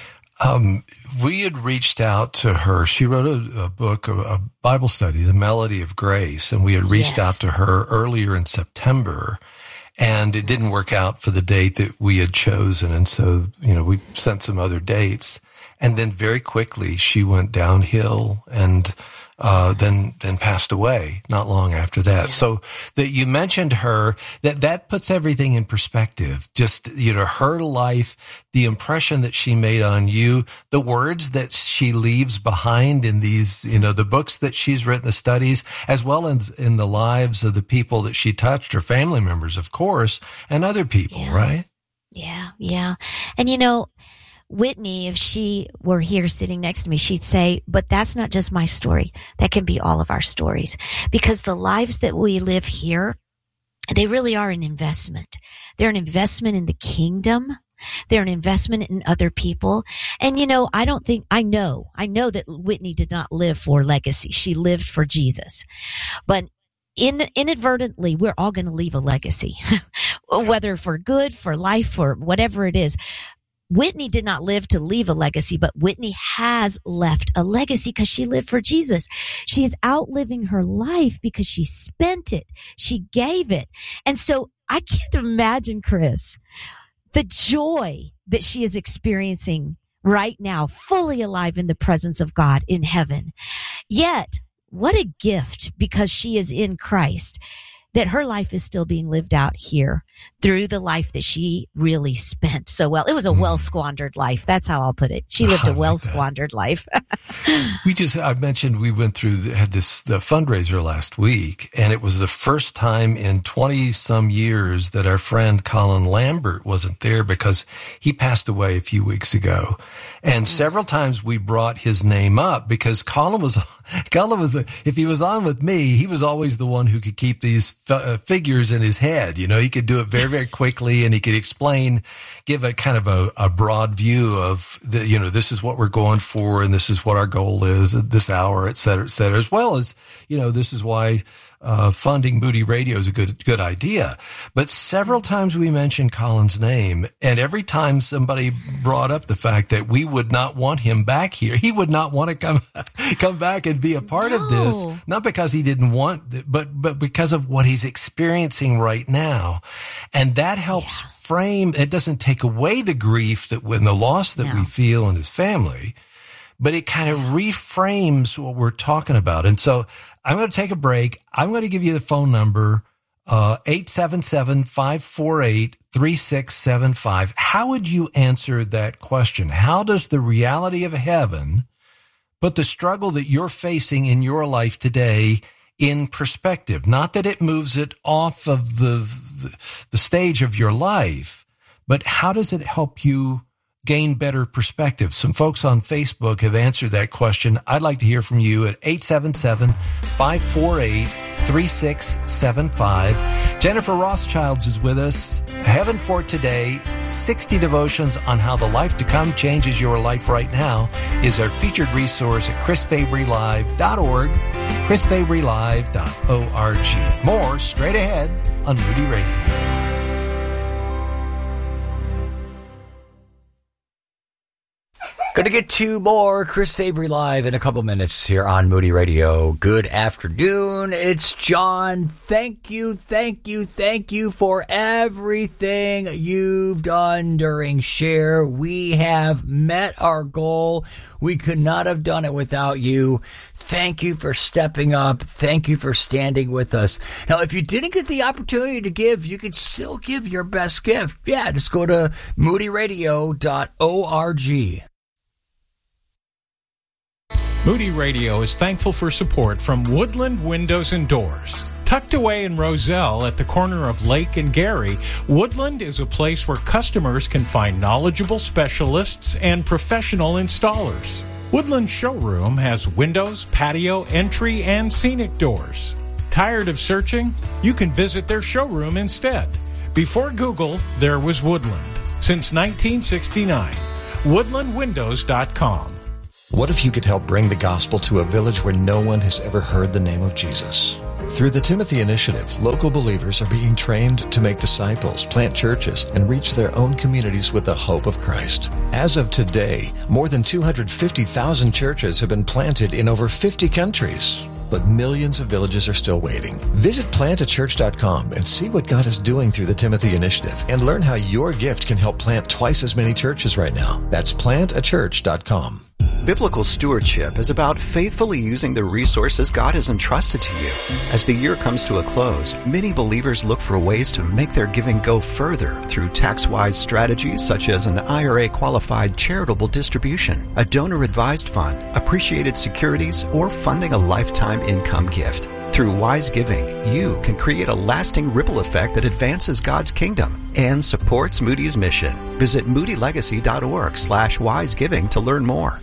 Um, we had reached out to her. She wrote a, a book, a, a Bible study, The Melody of Grace, and we had reached yes. out to her earlier in September, and it didn't work out for the date that we had chosen. And so, you know, we sent some other dates, and then very quickly she went downhill and Uh, then, then passed away not long after that. Yeah. So that you mentioned her, that, that puts everything in perspective. Just, you know, her life, the impression that she made on you, the words that she leaves behind in these, you know, the books that she's written, the studies, as well as in the lives of the people that she touched, her family members, of course, and other people, yeah. right? Yeah. Yeah. And you know, Whitney, if she were here sitting next to me, she'd say, but that's not just my story. That can be all of our stories, because the lives that we live here, they really are an investment. They're an investment in the kingdom. They're an investment in other people. And, you know, I don't think, I know, I know that Whitney did not live for legacy. She lived for Jesus. But in, inadvertently, we're all going to leave a legacy, whether for good, for life, for whatever it is. Whitney did not live to leave a legacy, but Whitney has left a legacy because she lived for Jesus. She is outliving her life because she spent it. She gave it. And so I can't imagine, Chris, the joy that she is experiencing right now, fully alive in the presence of God in heaven. Yet, what a gift, because she is in Christ, that her life is still being lived out here through the life that she really spent so well. It was a mm. well squandered life. That's how I'll put it. She lived a well squandered life. we just, I mentioned we went through, the, had this, the fundraiser last week, and it was the first time in twenty some years that our friend Colin Lambert wasn't there because he passed away a few weeks ago. And several times we brought his name up because Colin was, Colin was, a, if he was on with me, he was always the one who could keep these f- uh, figures in his head. You know, he could do it very, very quickly, and he could explain, give a kind of a, a broad view of the, you know, this is what we're going for, and this is what our goal is at this hour, et cetera, et cetera, as well as, you know, this is why Uh, funding Moody Radio is a good, good idea. But several times we mentioned Colin's name, and every time somebody brought up the fact that we would not want him back here, he would not want to come, come back and be a part no. of this, not because he didn't want, but, but because of what he's experiencing right now. And that helps yeah. frame, it doesn't take away the grief that when the loss that no. we feel in his family, but it kind of reframes what we're talking about. And so I'm going to take a break. I'm going to give you the phone number, uh, eight seven seven, five four eight, three six seven five. How would you answer that question? How does the reality of heaven put the struggle that you're facing in your life today in perspective? Not that it moves it off of the, the, the stage of your life, but how does it help you gain better perspective? Some folks on Facebook have answered that question. I'd like to hear from you at eight seven seven, five four eight, three six seven five. Jennifer Rothschilds is with us. Heaven for Today, sixty devotions on how the life to come changes your life right now is our featured resource at chris fabry live dot org, chris fabry live dot org. More straight ahead on Moody Radio. Going to get to more Chris Fabry Live in a couple minutes here on Moody Radio. Good afternoon. It's John. Thank you, thank you, thank you for everything you've done during Share. We have met our goal. We could not have done it without you. Thank you for stepping up. Thank you for standing with us. Now, if you didn't get the opportunity to give, you could still give your best gift. Yeah, just go to moody radio dot org. Moody Radio is thankful for support from Woodland Windows and Doors. Tucked away in Roselle at the corner of Lake and Gary, Woodland is a place where customers can find knowledgeable specialists and professional installers. Woodland Showroom has windows, patio, entry, and scenic doors. Tired of searching? You can visit their showroom instead. Before Google, there was Woodland. Since nineteen sixty-nine. woodland windows dot com. What if you could help bring the gospel to a village where no one has ever heard the name of Jesus? Through the Timothy Initiative, local believers are being trained to make disciples, plant churches, and reach their own communities with the hope of Christ. As of today, more than two hundred fifty thousand churches have been planted in over fifty countries. But millions of villages are still waiting. Visit plant a church dot com and see what God is doing through the Timothy Initiative and learn how your gift can help plant twice as many churches right now. That's plant a church dot com. Biblical stewardship is about faithfully using the resources God has entrusted to you. As the year comes to a close, many believers look for ways to make their giving go further through tax-wise strategies such as an I R A-qualified charitable distribution, a donor-advised fund, appreciated securities, or funding a lifetime income gift. Through wise giving, you can create a lasting ripple effect that advances God's kingdom and supports Moody's mission. Visit moody legacy dot org slash wise giving to learn more.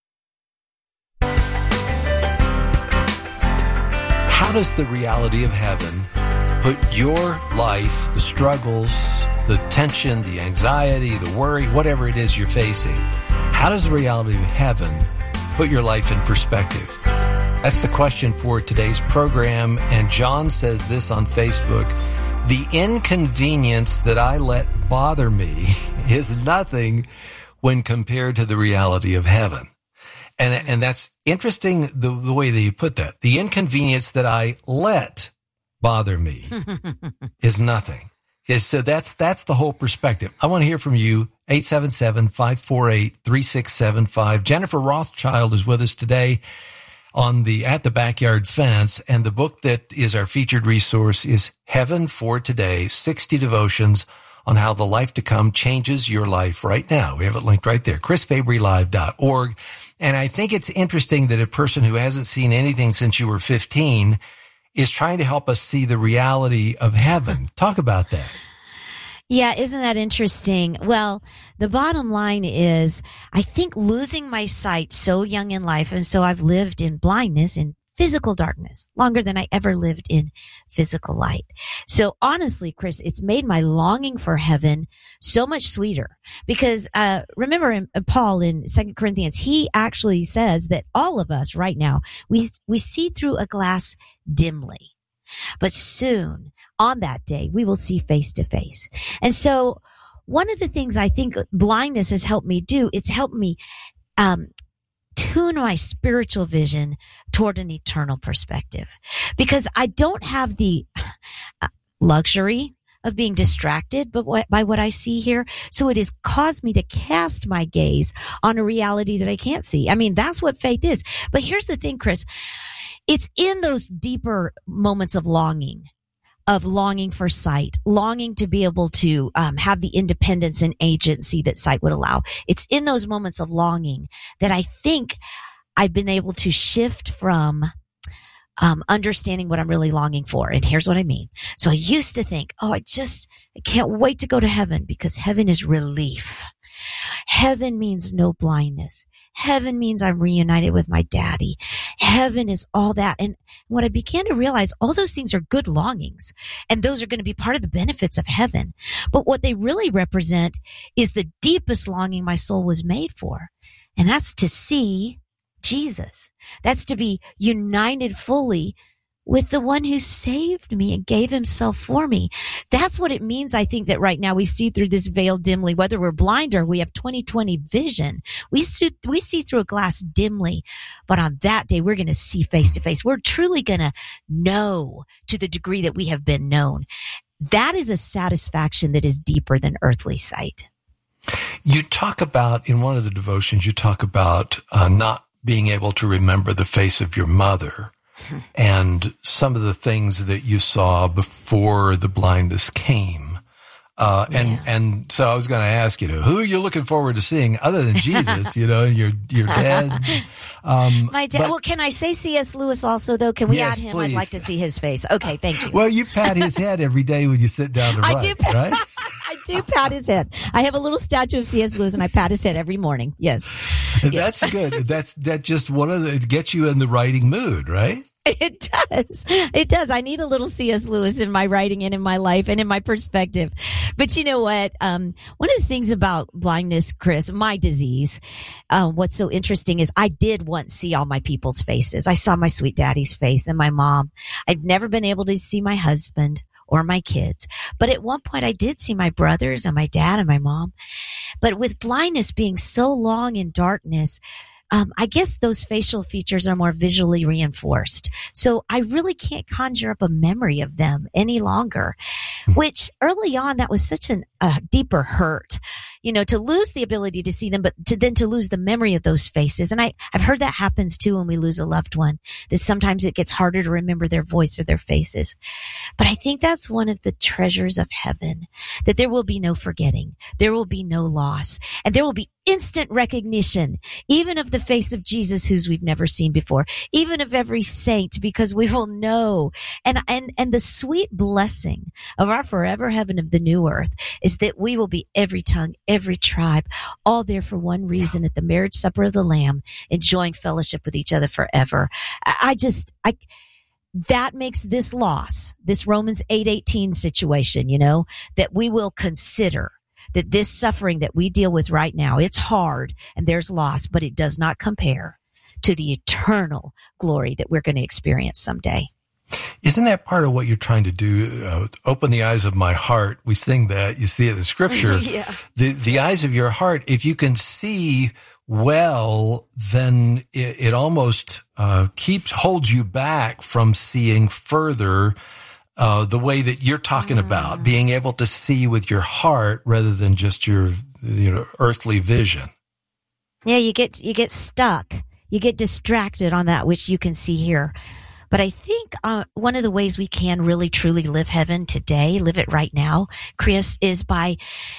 How does the reality of heaven put your life, the struggles, the tension, the anxiety, the worry, whatever it is you're facing, how does the reality of heaven put your life in perspective? That's the question for today's program. And John says this on Facebook: the inconvenience that I let bother me is nothing when compared to the reality of heaven. And and that's interesting, the, the way that you put that. The inconvenience that I let bother me is nothing. Is so that's that's the whole perspective. I want to hear from you. eight seven seven, five four eight, three six seven five. Jennifer Rothschild is with us today on the At the Backyard Fence, and the book that is our featured resource is Heaven for Today, sixty Devotions on How the Life to Come Changes Your Life Right Now. We have it linked right there, chris fabry live dot org. And I think it's interesting that a person who hasn't seen anything since you were fifteen is trying to help us see the reality of heaven. Talk about that. Yeah, isn't that interesting? Well, the bottom line is, I think losing my sight so young in life, and so I've lived in blindness and physical darkness longer than I ever lived in physical light. So honestly, Chris, it's made my longing for heaven so much sweeter because, uh, remember in, uh, Paul in Second Corinthians, he actually says that all of us right now, we, we see through a glass dimly, but soon on that day, we will see face to face. And so one of the things I think blindness has helped me do, it's helped me, um, tune my spiritual vision toward an eternal perspective, because I don't have the luxury of being distracted by what I see here. So it has caused me to cast my gaze on a reality that I can't see. I mean, that's what faith is. But here's the thing, Chris, it's in those deeper moments of longing, of longing for sight, longing to be able to um, have the independence and agency that sight would allow. It's in those moments of longing that I think I've been able to shift from um, understanding what I'm really longing for. And here's what I mean. So I used to think, oh, I just I can't wait to go to heaven because heaven is relief. Heaven means no blindness. Heaven means I'm reunited with my daddy. Heaven is all that. And what I began to realize, all those things are good longings, and those are going to be part of the benefits of heaven. But what they really represent is the deepest longing my soul was made for. And that's to see Jesus. That's to be united fully with the one who saved me and gave himself for me. That's what it means. I think that right now we see through this veil dimly, whether we're blind or we have twenty twenty vision. We see, we see through a glass dimly, but on that day, we're going to see face to face. We're truly going to know to the degree that we have been known. That is a satisfaction that is deeper than earthly sight. You talk about, in one of the devotions, you talk about uh, not being able to remember the face of your mother. And some of the things that you saw before the blindness came. Uh, and, yeah. and so I was going to ask, you know, who are you looking forward to seeing other than Jesus, you know, your, your dad? Um, My dad. But, well, can I say C S. Lewis also, though? Can we yes, add him? Please. I'd like to see his face. Okay. Thank you. Well, you pat his head every day when you sit down to I write, do, right? I do pat his head. I have a little statue of C S. Lewis and I pat his head every morning. Yes. That's yes. good. That's, that just one of the, it gets you in the writing mood, right? It does. It does. I need a little C S. Lewis in my writing and in my life and in my perspective. But you know what? Um, one of the things about blindness, Chris, my disease, uh, what's so interesting is I did once see all my people's faces. I saw my sweet daddy's face and my mom. I've never been able to see my husband or my kids. But at one point I did see my brothers and my dad and my mom. But with blindness being so long in darkness, Um, I guess those facial features are more visually reinforced. So I really can't conjure up a memory of them any longer, which early on, that was such a uh, deeper hurt, you know, to lose the ability to see them, but to then to lose the memory of those faces. And I, I've heard that happens too when we lose a loved one, that sometimes it gets harder to remember their voice or their faces. But I think that's one of the treasures of heaven, that there will be no forgetting. There will be no loss, and there will be instant recognition, even of the face of Jesus, whose we've never seen before, even of every saint, because we will know. And, and, and the sweet blessing of our forever heaven of the new earth is that we will be every tongue, every tribe, all there for one reason at the marriage supper of the Lamb, enjoying fellowship with each other forever. I, I just, I, that makes this loss, this Romans eight eighteen situation, you know, that we will consider that this suffering that we deal with right now, it's hard and there's loss, but it does not compare to the eternal glory that we're going to experience someday. Isn't that part of what you're trying to do? Uh, open the eyes of my heart. We sing that. You see it in Scripture. Yeah. The the eyes of your heart. If you can see well, then it, it almost uh, keeps holds you back from seeing further. Uh, the way that you're talking about, being able to see with your heart rather than just your, you know, earthly vision. Yeah, you get, you get stuck. You get distracted on that which you can see here. But I think, uh, one of the ways we can really truly live heaven today, live it right now, Chris, is by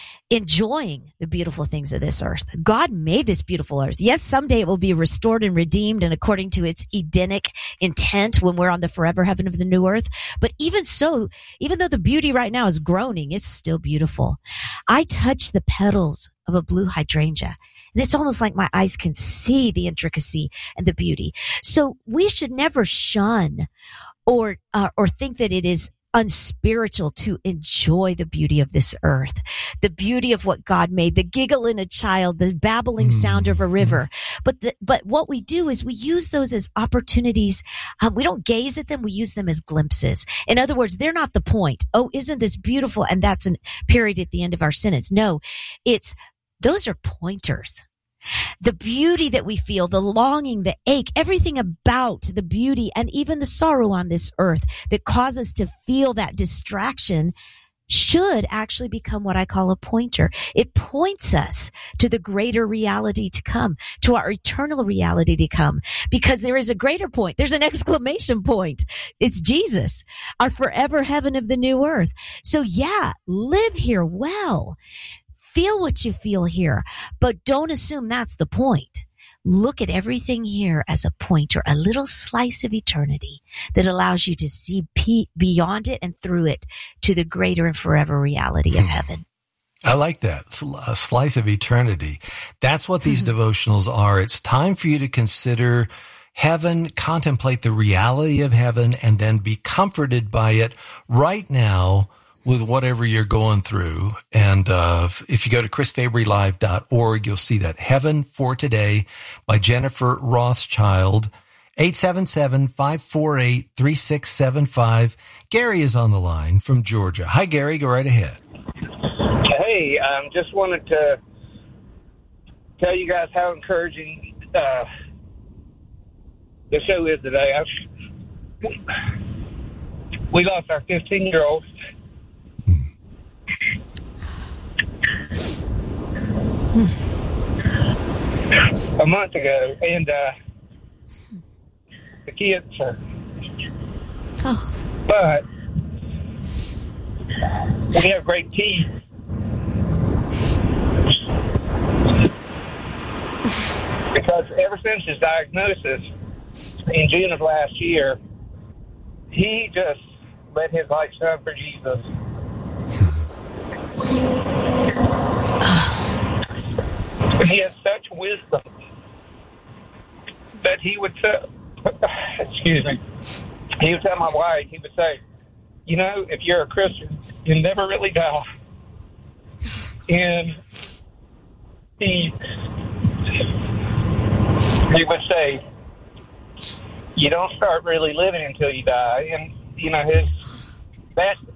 enjoying the beautiful things of this earth. God made this beautiful earth. Yes, someday it will be restored and redeemed and according to its Edenic intent when we're on the forever heaven of the new earth. But even so, even though the beauty right now is groaning, it's still beautiful. I touch the petals of a blue hydrangea, and it's almost like my eyes can see the intricacy and the beauty. So we should never shun or, uh, or think that it is unspiritual to enjoy the beauty of this earth, the beauty of what God made, the giggle in a child, the babbling sound of a river. But the, but what we do is we use those as opportunities. Um, we don't gaze at them. We use them as glimpses. In other words, they're not the point. Oh, isn't this beautiful? And that's a period at the end of our sentence. No, it's, those are pointers. The beauty that we feel, the longing, the ache, everything about the beauty and even the sorrow on this earth that causes us to feel that distraction should actually become what I call a pointer. It points us to the greater reality to come, to our eternal reality to come, because there is a greater point. There's an exclamation point. It's Jesus, our forever heaven of the new earth. So yeah, live here well. Feel what you feel here, but don't assume that's the point. Look at everything here as a pointer, a little slice of eternity that allows you to see beyond it and through it to the greater and forever reality of heaven. I like that. A slice of eternity. That's what these devotionals are. It's time for you to consider heaven, contemplate the reality of heaven, and then be comforted by it right now with whatever you're going through. And uh, if you go to chris fabry live dot org, you'll see that Heaven for Today by Jennifer Rothschild. eight seven seven, five four eight, three six seven five. Gary is on the line from Georgia. Hi, Gary. Go right ahead. Hey, um, just wanted to tell you guys how encouraging uh, the show is today. I, we lost our fifteen-year-old. a month ago, and uh, the kids are. Oh. But we have great teeth. Because ever since his diagnosis in June of last year, he just let his life shine for Jesus. And he has such wisdom that he would tell, excuse me, he would tell my wife, he would say, you know, if you're a Christian, you never really die. And he, he would say, you don't start really living until you die. And, you know, his that